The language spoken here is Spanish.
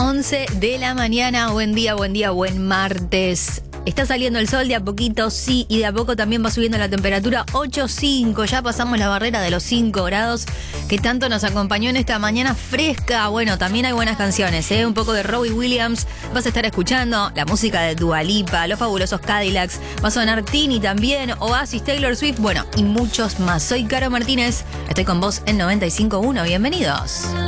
11 de la mañana. Buen día, buen martes. Está saliendo el sol de a poquito, sí, y de a poco también va subiendo la temperatura. 8.5, ya pasamos la barrera de los 5 grados que tanto nos acompañó en esta mañana fresca. Bueno, también hay buenas canciones, un poco de Robbie Williams. Vas a estar escuchando la música de Dua Lipa, Los Fabulosos Cadillacs. Va a sonar Tini también, Oasis, Taylor Swift, bueno, y muchos más. Soy Caro Martínez, estoy con vos en 95.1. Bienvenidos.